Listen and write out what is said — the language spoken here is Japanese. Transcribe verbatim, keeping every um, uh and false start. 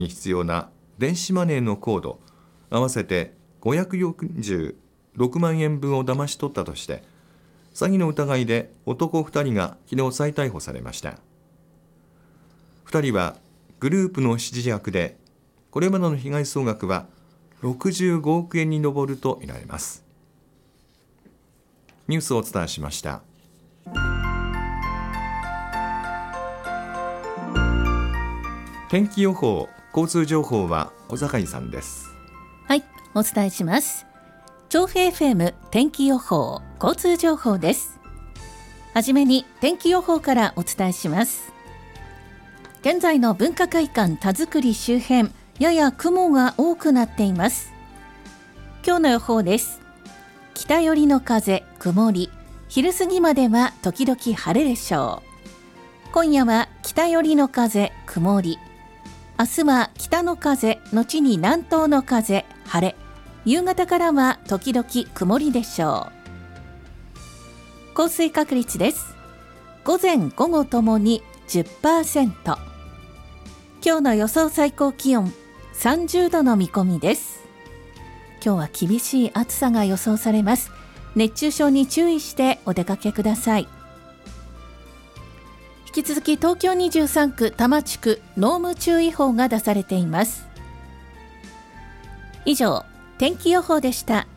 に必要な電子マネーのコード合わせてごひゃくよんじゅうろくまんえんぶんを騙し取ったとして詐欺の疑いで男ふたりが昨日再逮捕されました。ふたりはグループの指示役で、これまでの被害総額はろくじゅうごおくえんに上るとみられます。ニュースをお伝えしました。天気予報、交通情報は小坂さんです。 はい、お伝えします。調布 エフエム 天気予報、交通情報です。はじめに天気予報からお伝えします。現在の文化会館田作周辺、やや雲が多くなっています。今日の予報です。北寄りの風、曇り、昼過ぎまでは時々晴れでしょう。今夜は北寄りの風、曇り、明日は北の風、後に南東の風、晴れ、夕方からは時々曇りでしょう。降水確率です。午前午後ともに じゅっパーセント。 今日の予想最高気温さんじゅうどの見込みです。今日は厳しい暑さが予想されます。熱中症に注意してお出かけください。引き続き東京にじゅうさんく多摩地区濃霧注意報が出されています。以上、天気予報でした。